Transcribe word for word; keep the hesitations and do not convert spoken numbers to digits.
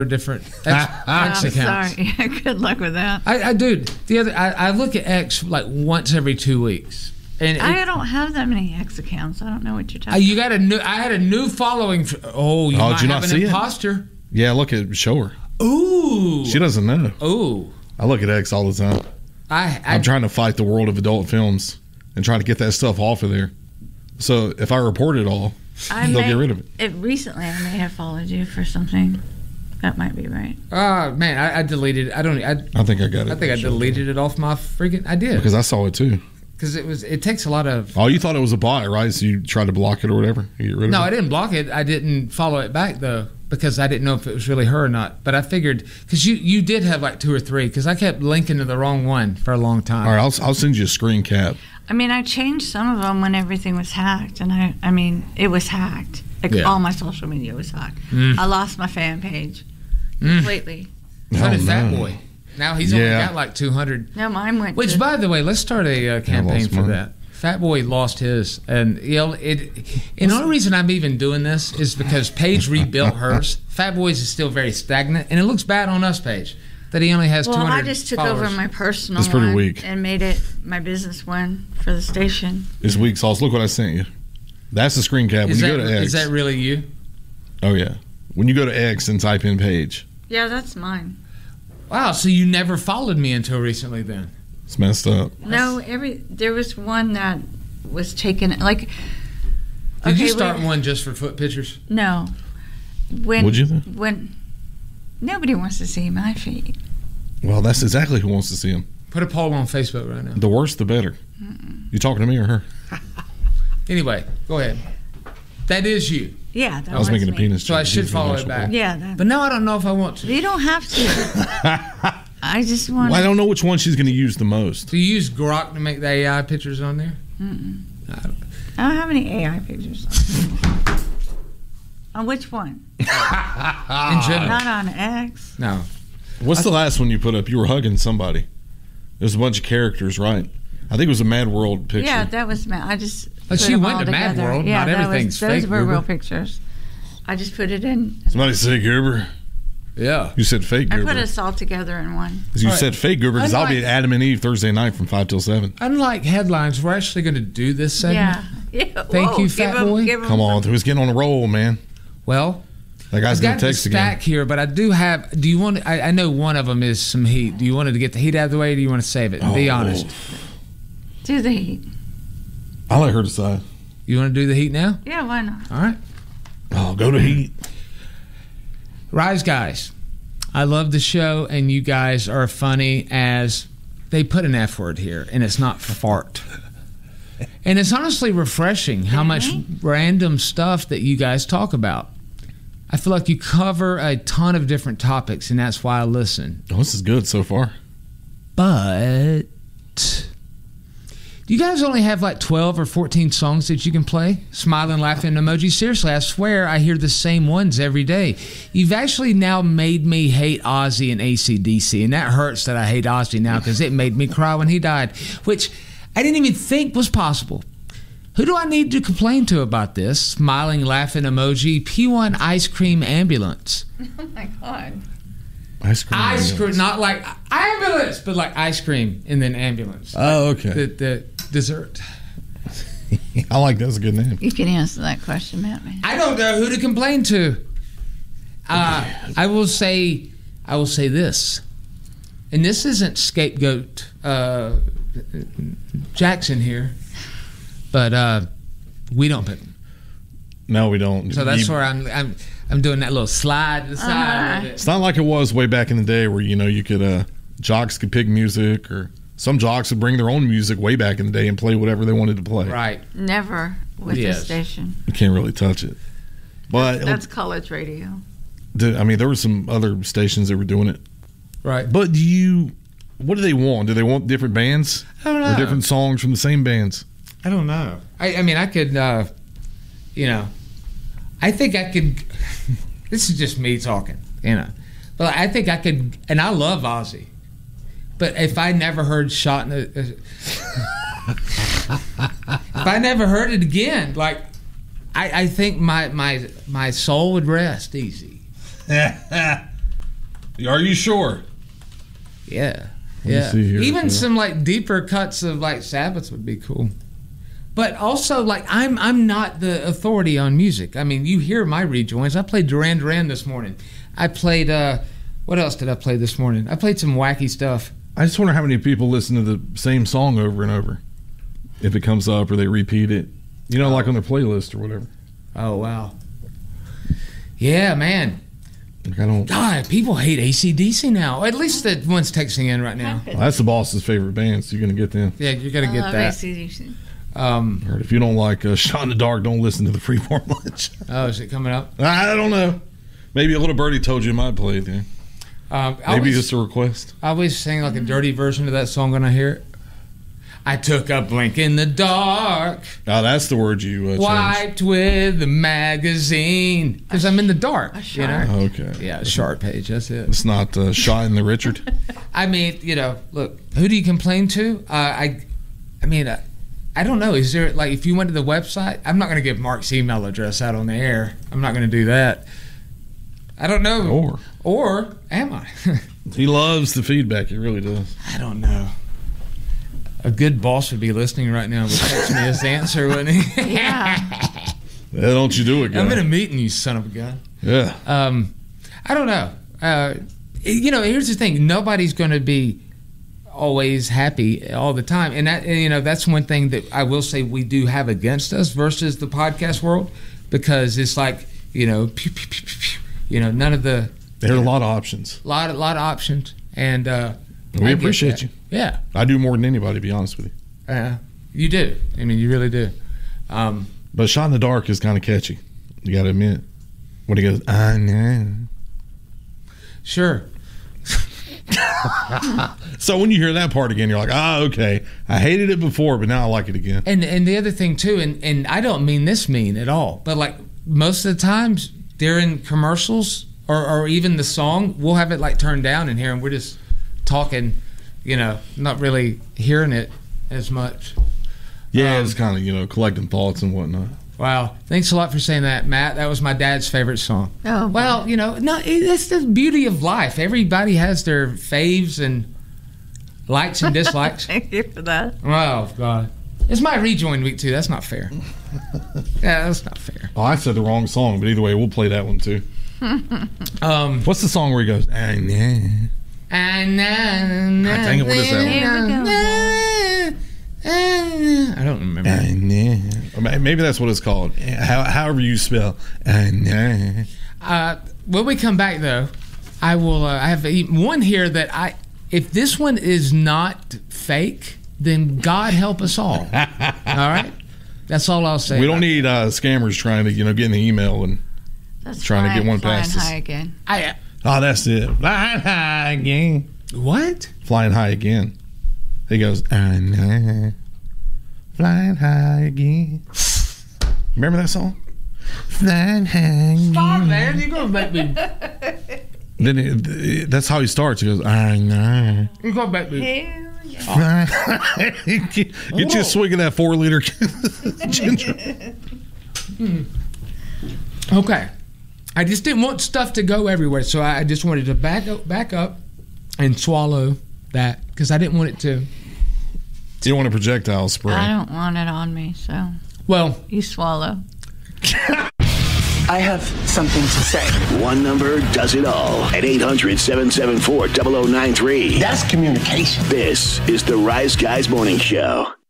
different X, X oh, accounts. Sorry, good luck with that. I, I dude, the other I, I look at X like once every two weeks, and it, I don't have that many X accounts. I don't know what you're talking. Uh, you got a new. I had a new following. For, oh, you Oh, might did you have not an see it? imposter. Yeah, look at show her. Ooh, She doesn't know. ooh. I look at X all the time. I, I I'm trying to fight the world of adult films and trying to get that stuff off of there. So if I report it all, I they'll may, get rid of it. it. Recently, I may have followed you for something. That might be right. Oh man, I, I deleted. it. I don't. I, I think I got it. I think I deleted it off my freaking. I did because I saw it too. because it was. It takes a lot of. Oh, you thought it was a bot, right? So you tried to block it or whatever. You get rid of No, it? I didn't block it. I didn't follow it back though because I didn't know if it was really her or not. But I figured because you you did have like two or three because I kept linking to the wrong one for a long time. All right, I'll, I'll send you a screen cap. I mean, I changed some of them when everything was hacked, and I, I mean, it was hacked. Like Yeah. all my social media was hacked. Mm. I lost my fan page Mm. completely. So did Oh, Fat no. Boy. Now he's Yeah. only got like two hundred. No, mine went. Which, to, by the way, let's start a uh, campaign lost for mine. that. Fat Boy lost his, and you know, it. And the only reason I'm even doing this is because Paige rebuilt hers. Fat Boy's is still very stagnant, and it looks bad on us, Paige, that he only has well, two hundred I just took followers. over my personal That's pretty one weak. and made it my business one for the station. It's weak sauce. Look what I sent you. That's the screen cap. When Is you that, go to X. is that really you? Oh, yeah. When you go to X and type in page, Yeah, that's mine. Wow, so you never followed me until recently, then? it's messed up. No, every there was one that was taken. Like, Did okay, you start when- one just for foot pictures? No. When Would you then? when nobody wants to see my feet. Well, that's exactly who wants to see him. Put a poll on Facebook right now. The worse, the better. You talking to me or her? Anyway, go ahead. That is you. Yeah, that I was making a me. penis So I joke. should He's follow it emotional. back. Yeah, that, But now I don't know if I want to. you don't have to. I just want. Well, I don't know which one she's going to use the most. Do you use Grok to make the A I pictures on there? Mm-mm. I don't. I don't have any A I pictures. On which one? In general. Not on X. No. What's the last one you put up? You were hugging somebody. There's a bunch of characters, right? I think it was a Mad World picture. Yeah, that was. Ma- I just. But put she them went all to Mad together. World. Yeah, Not that everything's was, Those fake, were Goober. real pictures. I just put it in. Somebody said Gerber. Yeah. You said fake I Gerber. put us all together in one. 'Cause you All right. said fake Gerber because I'll be Unlike- at Adam and Eve Thursday night from five till seven. Unlike headlines, we're actually going to do this segment. Yeah. yeah. Thank Whoa, you, give fat him- boy. give him Come some- on, who's getting on a roll, man? Well, That guy's I've going got to the text stack again. here, but I do have. Do you want? I, I know one of them is some heat. Do you want to get the heat out of the way, or do you want to save it? Be Oh. honest. Do the heat. I'll let her decide. You want to do the heat now? Yeah, why not? All right. Oh, go to Heat. Rise Guys, I love the show, and you guys are funny as they put an F word here, and it's not fart. And it's honestly refreshing how much random stuff that you guys talk about. I feel like you cover a ton of different topics, and that's why I listen. Oh, this is good so far. But do you guys only have like twelve or fourteen songs that you can play? Smiling, laughing emoji. Seriously, I swear I hear the same ones every day. You've actually now made me hate Ozzy and A C D C, and that hurts that I hate Ozzy now because it made me cry when he died, which I didn't even think was possible. Who do I need to complain to about this? Smiling, laughing emoji. P one ice cream ambulance. Oh my god. Ice cream. Ice ambulance. cream, not like ambulance, but like ice cream and then ambulance. Oh, okay. The, the dessert. I like that's a good name. You can answer that question, Matt. I don't know who to complain to. Uh, I will say, I will say this, and this isn't scapegoat uh, Jackson here, but uh, we don't pick him. No, we don't. So that's You- where I'm. I'm. I'm doing that little slide to the side. of it. It's not like it was way back in the day where, you know, you could, uh, jocks could pick music, or some jocks would bring their own music way back in the day and play whatever they wanted to play. Right. Never with Yes. the station. You can't really touch it. But, That's college radio. the- I mean, there were some other stations that were doing it. Right. But do you, what do they want? Do they want different bands? I don't know. Or different songs from the same bands? I don't know. I, I mean, I could, uh, you know, I think I could. This is just me talking, you know. But I think I could, and I love Ozzy. But if I never heard "Shot in the," if I never heard it again, like, I, I think my my my soul would rest easy. Are you sure? Yeah. me Yeah. see here. Even Yeah. some like deeper cuts of like Sabbath would be cool. But also, like, I'm I'm not the authority on music. I mean, you hear my rejoins. I played Duran Duran this morning. I played, uh, what else did I play this morning? I played some wacky stuff. I just wonder how many people listen to the same song over and over. If it comes up or they repeat it. You know, like on their playlist or whatever. Oh, wow. Yeah, man. Like I don't. God, people hate A C D C now. At least the ones texting in right now. Well, that's the boss's favorite band, so you're going to get them. Yeah, you're going to I get love that. A C D C. Um, Or if you don't like uh, Shot in the Dark, don't listen to the Freeform Lunch. oh, is it coming up? I don't know. Maybe a little birdie told you might play it then. Um, I Maybe always, just a request. I always sing like a dirty version of that song when I hear it. I took a blink in the dark, Oh, that's the word you uh, changed. wiped with the magazine, because I'm in the dark. A You shark. know? Okay. Yeah, sharp page. That's it. It's not uh, Shot in the Richard. I mean, you know, look, who do you complain to? Uh, I, I mean, uh, I don't know. Is there like if you went to the website? I'm not going to give Mark's email address out on the air. I'm not going to do that. I don't know. Or Or am I? he loves the feedback. He really does. I don't know. A good boss would be listening right now and would text me his answer, wouldn't he? Yeah. Yeah, don't you do it, guy. I'm in a meeting, you son of a gun. Yeah. Um, I don't know. Uh, you know, here's the thing: nobody's going to be always happy all the time, and that, and, you know, that's one thing that I will say we do have against us versus the podcast world, because it's like, you know, pew, pew, pew, pew, pew, you know, none of the There are a lot of options. lot, lot of options, and uh, We I get appreciate that. you. Yeah, I do more than anybody, to be honest with you. uh, you do. I mean, you really do. Um, But Shot in the Dark is kind of catchy. You got to admit. When he goes, I know. sure. So when you hear that part again, you're like, ah, okay. I hated it before, but now I like it again. And and the other thing too, and, and I don't mean this mean at all, but like most of the times during commercials or, or even the song, we'll have it like turned down in here and we're just talking, you know, not really hearing it as much. Yeah, Um, it's kind of, you know, collecting thoughts and whatnot. Wow. Thanks a lot for saying that, Matt. That was my dad's favorite song. Oh, Well, you know, no, it- that's the beauty of life. Everybody has their faves and likes and dislikes. thank you for that. Oh, God. It's my rejoin week, too. That's not fair. Yeah, that's not fair. Oh, I said the wrong song, but either way, we'll play that one too. Um, What's the song where he goes, I know. I know. God dang it, what is that one? Here we go. I don't remember. I know. Or ma- maybe that's what it's called. How, however you spell, I know. Uh, when we come back, though, I will. Uh, I have a- one here that I. If this one is not fake, then God help us all. All right, that's all I'll say. We about don't need uh, scammers trying to, you know, get in the email and, That's Trying to flying, get one flying past us. high again. it. I, oh, that's it. Flying high again. what? Flying high again. He goes, I know. Flying high again. Remember that song? Flying high again. Stop, man! You're gonna make me. Then it, that's how he starts. He goes, I know. You're gonna make me. Here we go. Flying high. Get you a swig of that four liter ginger. Okay. I just didn't want stuff to go everywhere, so I just wanted to back up, back up, and swallow that because I didn't want it to. You don't want a projectile spray. I don't want it on me, so Well, you swallow. I have something to say. One number does it all at eight hundred, seven seven four, zero zero nine three. That's communication. This is the Rise Guys Morning Show.